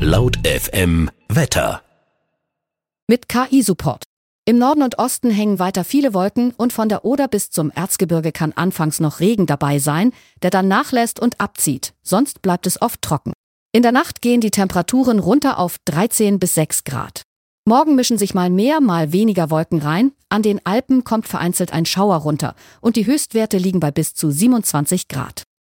Laut FM Wetter. Mit KI-Support. Im Norden und Osten hängen weiter viele Wolken und von der Oder bis zum Erzgebirge kann anfangs noch Regen dabei sein, der dann nachlässt und abzieht. Sonst bleibt es oft trocken. In der Nacht gehen die Temperaturen runter auf 13 bis 6 Grad. Morgen mischen sich mal mehr, mal weniger Wolken rein. An den Alpen kommt vereinzelt ein Schauer runter und die Höchstwerte liegen bei bis zu 27 Grad.